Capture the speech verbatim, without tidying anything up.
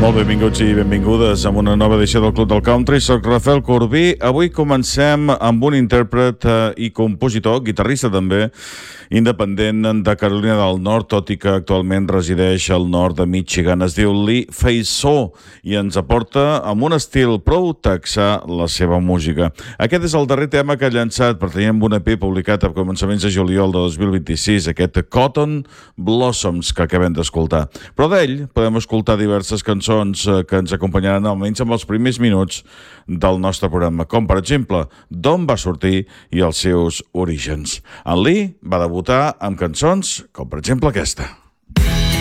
Molt benvinguts i benvingudes a una nova edició del Club del Country. Soc Rafael Corbí. Avui comencem amb un intèrpret i compositor, guitarrista també, independent de Carolina del Nord, tot i que actualment resideix al nord de Michigan. Es diu Lee Faisaux i ens aporta amb un estil prou texà la seva música. Aquest és el darrer tema que ha llançat, pertanyent a un E P publicat a començaments de juliol de dos mil vint-i-sis, aquest Cotton Blossoms que acabem d'escoltar. Però d'ell podem escoltar diverses cançons que ens acompanyaran almenys amb els primers minuts del nostre programa, com per exemple d'on va sortir i els seus orígens. En Lee va debutar amb cançons com per exemple aquesta.